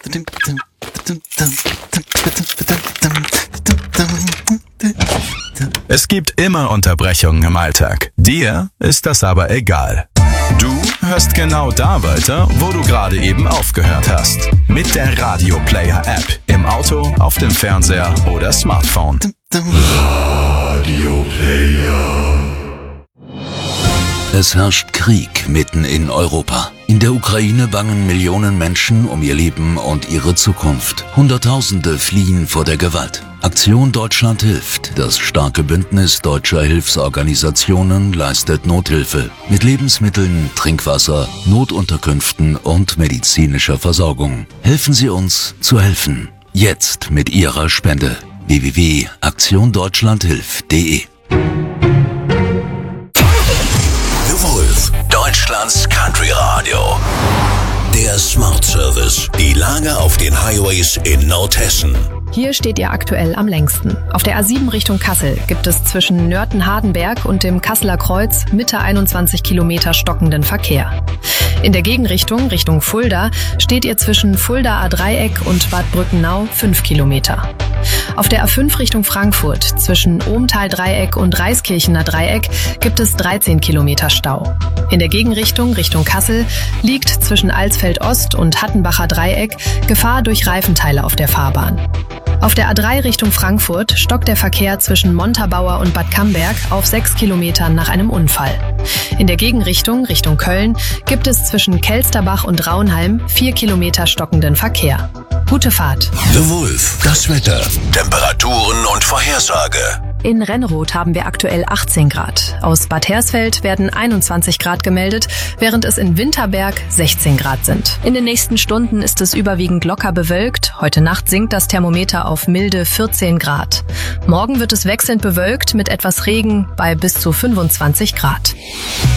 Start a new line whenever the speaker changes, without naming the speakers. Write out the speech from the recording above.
Es gibt immer Unterbrechungen im Alltag. Dir ist das aber egal. Du hörst genau da weiter, wo du gerade eben aufgehört hast. Mit der Radio Player App. Im Auto, auf dem Fernseher oder Smartphone.
Radio Player.
Es herrscht Krieg mitten in Europa. In der Ukraine bangen Millionen Menschen um ihr Leben und ihre Zukunft. Hunderttausende fliehen vor der Gewalt. Aktion Deutschland hilft. Das starke Bündnis deutscher Hilfsorganisationen leistet Nothilfe mit Lebensmitteln, Trinkwasser, Notunterkünften und medizinischer Versorgung. Helfen Sie uns zu helfen. Jetzt mit Ihrer Spende. www.aktiondeutschlandhilft.de.
Deutschlands Country Radio. Der Smart Service. Die Lage auf den Highways in Nordhessen.
Hier steht ihr aktuell am längsten. Auf der A7 Richtung Kassel gibt es zwischen Nörten-Hardenberg und dem Kasseler Kreuz Mitte 21 Kilometer stockenden Verkehr. In der Gegenrichtung, Richtung Fulda, steht ihr zwischen Fulda-A-Dreieck und Bad Brückenau 5 Kilometer. Auf der A5 Richtung Frankfurt zwischen Ohmtal-Dreieck und Reiskirchener Dreieck gibt es 13 Kilometer Stau. In der Gegenrichtung, Richtung Kassel, liegt zwischen Alsfeld-Ost und Hattenbacher Dreieck Gefahr durch Reifenteile auf der Fahrbahn. Auf der A3 Richtung Frankfurt stockt der Verkehr zwischen Montabaur und Bad Camberg auf 6 Kilometern nach einem Unfall. In der Gegenrichtung, Richtung Köln, gibt es zwischen Kelsterbach und Raunheim 4 Kilometer stockenden Verkehr. Gute Fahrt.
The Wolf. Das Wetter. Temperaturen und Vorhersage.
In Renneroth haben wir aktuell 18 Grad. Aus Bad Hersfeld werden 21 Grad gemeldet, während es in Winterberg 16 Grad sind. In den nächsten Stunden ist es überwiegend locker bewölkt. Heute Nacht sinkt das Thermometer auf milde 14 Grad. Morgen wird es wechselnd bewölkt mit etwas Regen bei bis zu 25 Grad.